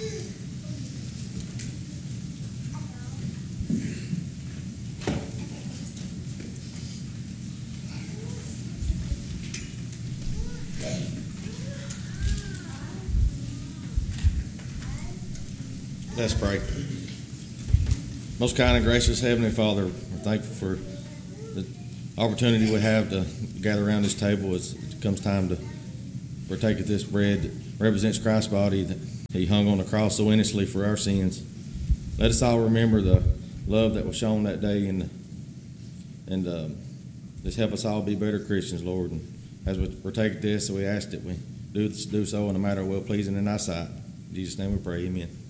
Let's pray. Most kind and gracious Heavenly Father, we're thankful for the opportunity we have to gather around this table as it comes time to partake of this bread that represents Christ's body that He hung on the cross so innocently for our sins. Let us all remember the love that was shown that day and just help us all be better Christians, Lord. And as we partake of this, we ask that we do so in a matter of well-pleasing in Thy sight. In Jesus' name we pray, amen.